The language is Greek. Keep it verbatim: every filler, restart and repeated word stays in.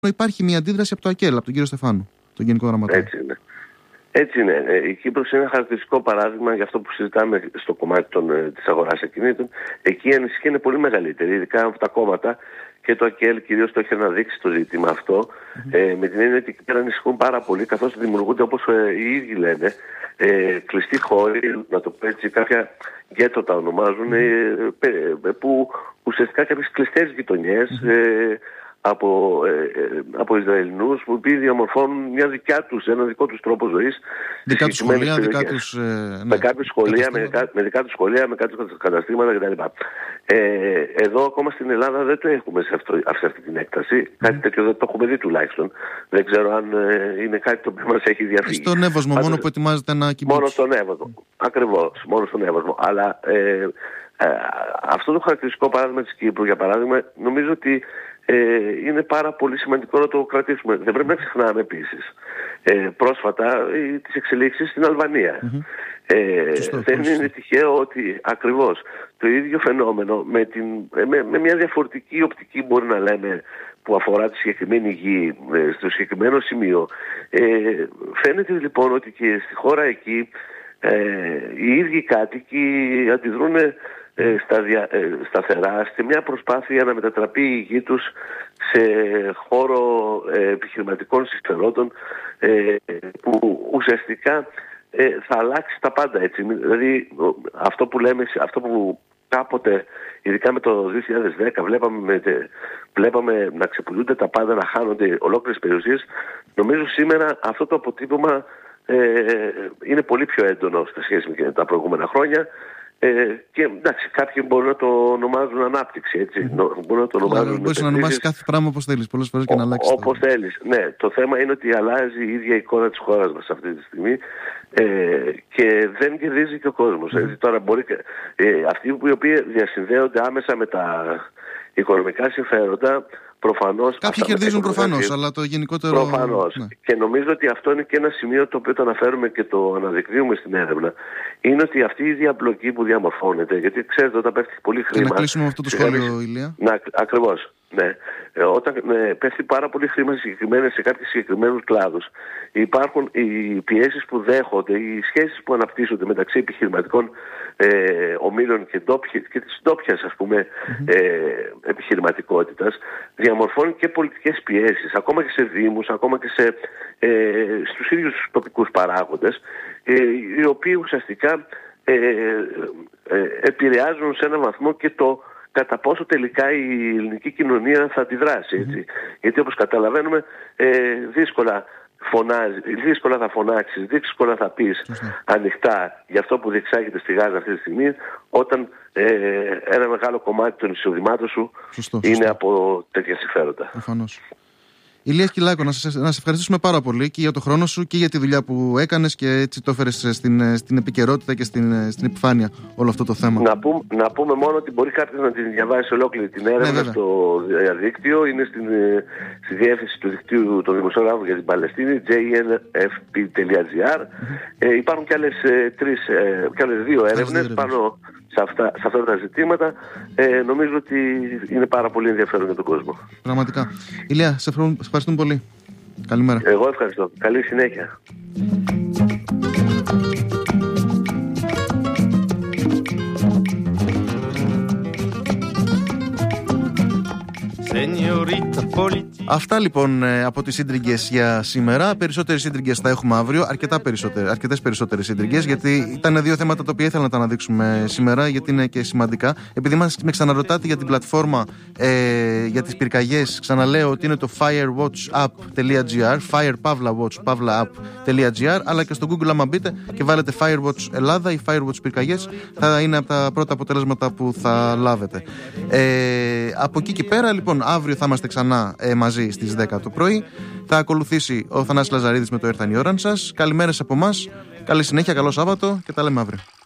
υπάρχει μια αντίδραση από το ΑΚΕΛ, από τον κύριο Στεφάνου, τον Γενικό Γραμματέα. Έτσι είναι. Έτσι είναι. Η Κύπρος είναι ένα χαρακτηριστικό παράδειγμα για αυτό που συζητάμε στο κομμάτι των, της αγοράς ακινήτων. Εκεί η ανησυχία είναι πολύ μεγαλύτερη, ειδικά από τα κόμματα, και το ΑΚΕΛ κυρίως το έχει αναδείξει το ζήτημα αυτό, mm-hmm. ε, με την έννοια ότι εκεί πέρα ανησυχούν πάρα πολύ, καθώς δημιουργούνται, όπως ε, οι ίδιοι λένε, ε, κλειστοί χώροι, να το πω έτσι, κάποια γκέτο τα ονομάζουν, ε, ε, ε, που ουσιαστικά κάποιες κλειστές γειτονιές, mm-hmm. ε, από, ε, ε, από Ισραηλινούς που οποίοι διαμορφώνουν μια δικιά τους, ένα δικό τους τρόπο ζωής. Δικά τους σχολεία, δικά τους, ε, ναι, με κάποια σχολεία, με, με δικά τους σχολεία, με κάποια καταστήματα κτλ. Ε, εδώ ακόμα στην Ελλάδα δεν το έχουμε σε, αυτό, σε αυτή την έκταση. Mm. Κάτι τέτοιο δεν το έχουμε δει τουλάχιστον. Δεν ξέρω αν ε, είναι κάτι το οποίο μας έχει διαφύγει. Στον Εύωσμο, μόνο που ετοιμάζεται να κυμπούτσι. Μόνο στον Εύωσμο. Mm. Ακριβώς, μόνο στον Εύωσμο. Αλλά ε, ε, αυτό το χαρακτηριστικό παράδειγμα της Κύπρου, για παράδειγμα, νομίζω ότι Ε, είναι πάρα πολύ σημαντικό να το κρατήσουμε. Δεν πρέπει να ξεχνάμε επίσης ε, πρόσφατα ε, τις εξελίξεις στην Αλβανία. Mm-hmm. Ε, Σωστό, δεν είναι τυχαίο ότι ακριβώς το ίδιο φαινόμενο με, την, με, με μια διαφορετική οπτική, μπορεί να λέμε, που αφορά τη συγκεκριμένη γη ε, στο συγκεκριμένο σημείο, ε, φαίνεται λοιπόν ότι και στη χώρα εκεί ε, οι ίδιοι κάτοικοι αντιδρούν Ε, σταδια, ε, σταθερά σε μια προσπάθεια να μετατραπεί η γη τους σε χώρο ε, επιχειρηματικών συμφερόντων, ε, που ουσιαστικά ε, θα αλλάξει τα πάντα, έτσι. Δηλαδή αυτό που λέμε, αυτό που κάποτε, ειδικά με το δύο χιλιάδες δέκα, βλέπαμε, με, βλέπαμε να ξεπουλούνται τα πάντα, να χάνονται ολόκληρες περιουσίες. Νομίζω σήμερα αυτό το αποτύπωμα ε, είναι πολύ πιο έντονο σε σχέση με τα προηγούμενα χρόνια. Ε, και εντάξει, κάποιοι μπορούν να το ονομάζουν ανάπτυξη, έτσι. Mm. Μπορούν να το ονομάζουν. Μπορείς να ονομάσεις κάθε πράγμα όπως θέλεις, πολλές φορές και να αλλάξεις. Όπως θέλεις. Ναι, το θέμα είναι ότι αλλάζει η ίδια εικόνα της χώρας μας αυτή τη στιγμή, ε, και δεν κερδίζει και ο κόσμος. Mm. Έτσι, τώρα μπορεί, ε, αυτοί οι οποίοι διασυνδέονται άμεσα με τα οικονομικά συμφέροντα, προφανώς. Κάποιοι κερδίζουν προφανώς, αλλά το γενικότερο. Προφανώς. Ναι. Και νομίζω ότι αυτό είναι και ένα σημείο το οποίο το αναφέρουμε και το αναδεικνύουμε στην έρευνα. Είναι ότι αυτή η διαπλοκή που διαμορφώνεται, γιατί ξέρετε, όταν πέφτει πολύ χρήμα. Και να κλείσουμε με αυτό το σχόλιο, Ηλία. Να, ακριβώς. Ναι. Ε, όταν ναι, πέφτει πάρα πολύ χρήμα σε κάποιους συγκεκριμένους κλάδους, υπάρχουν οι πιέσεις που δέχονται, οι σχέσεις που αναπτύσσονται μεταξύ επιχειρηματικών ε, ομίλων και, ντόπι, και της ντόπιας, ας πούμε, mm-hmm. ε, επιχειρηματικότητας, διαμορφώνουν και πολιτικές πιέσεις, ακόμα και σε δήμους, ακόμα και σε, ε, στους ίδιους τους τοπικούς παράγοντες, ε, οι οποίοι ουσιαστικά ε, ε, επηρεάζουν σε έναν βαθμό και το κατά πόσο τελικά η ελληνική κοινωνία θα αντιδράσει, έτσι. Mm-hmm. Γιατί όπως καταλαβαίνουμε, ε, δύσκολα φωνάζει, δύσκολα θα φωνάξεις, δύσκολα θα πεις mm-hmm. ανοιχτά για αυτό που διεξάγεται στη Γάζα αυτή τη στιγμή, όταν ε, ένα μεγάλο κομμάτι των εισοδημάτων σου σωστό, είναι σωστό. από τέτοια συμφέροντα. Προφανώς. Ηλία Σκυλάκο, να σε, να σε ευχαριστήσουμε πάρα πολύ και για το χρόνο σου και για τη δουλειά που έκανες και έτσι το έφερες στην, στην επικαιρότητα και στην, στην επιφάνεια όλο αυτό το θέμα. Να, πούμε, να πούμε μόνο ότι μπορεί κάποιος να την διαβάσει ολόκληρη την έρευνα, ναι, στο διαδίκτυο. Είναι στην, στη διεύθυνση του δικτύου των δημοσιογράφων για την Παλαιστίνη, τζέι εν εφ πι τελεία τζι άρ. Mm-hmm. Ε, υπάρχουν και άλλες, ε, τρεις, ε, και άλλες δύο έρευνες πάνω σε αυτά, σε αυτά τα ζητήματα. Ε, νομίζω ότι είναι πάρα πολύ ενδιαφέρον για τον κόσμο. Πραγματικά. Ηλία, σε ευχαριστούμε πολύ. Καλημέρα. Εγώ ευχαριστώ. Καλή συνέχεια. Αυτά λοιπόν από τις σύντριγγες για σήμερα. Περισσότερες σύντριγγες θα έχουμε αύριο. Αρκετά περισσότερες, αρκετές περισσότερες σύντριγγες, γιατί ήταν δύο θέματα τα οποία ήθελα να τα αναδείξουμε σήμερα, γιατί είναι και σημαντικά. Επειδή μας με ξαναρωτάτε για την πλατφόρμα ε, για τις πυρκαγιές, ξαναλέω ότι είναι το firewatchapp.gr, firepavlawatch.app.gr, αλλά και στο Google, άμα μπείτε και βάλετε Firewatch Ελλάδα ή Firewatch πυρκαγιές, θα είναι από τα πρώτα αποτελέσματα που θα λάβετε. Ε, από εκεί και πέρα, λοιπόν, αύριο θα είμαστε ξανά ε, μαζί στις δέκα το πρωί. Θα ακολουθήσει ο Θανάσης Λαζαρίδης με το «Έρθαν οι ώραν σας». Καλημέρες από εμάς. Καλή συνέχεια, καλό Σάββατο και τα λέμε αύριο.